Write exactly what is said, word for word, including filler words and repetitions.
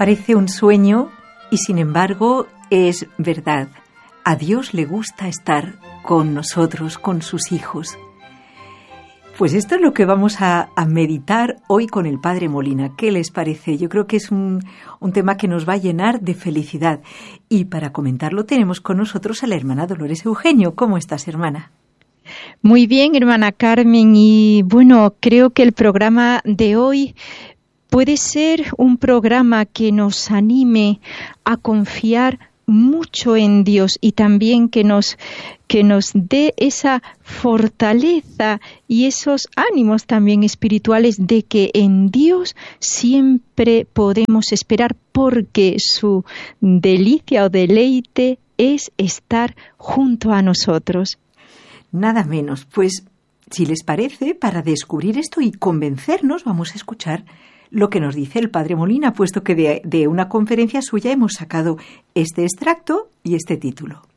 Parece un sueño y sin embargo es verdad. A Dios le gusta estar con nosotros, con sus hijos. Pues esto es lo que vamos a, a meditar hoy con el Padre Molina. ¿Qué les parece? Yo creo que es un, un tema que nos va a llenar de felicidad. Y para comentarlo tenemos con nosotros a la hermana Dolores Eugenio. ¿Cómo estás, hermana? Muy bien, hermana Carmen. Y bueno, creo que el programa de hoy puede ser un programa que nos anime a confiar mucho en Dios y también que nos que nos dé esa fortaleza y esos ánimos también espirituales de que en Dios siempre podemos esperar, porque su delicia o deleite es estar junto a nosotros. Nada menos. Pues, si les parece, para descubrir esto y convencernos, vamos a escuchar lo que nos dice el Padre Molina, puesto que de, de una conferencia suya hemos sacado este extracto y este título.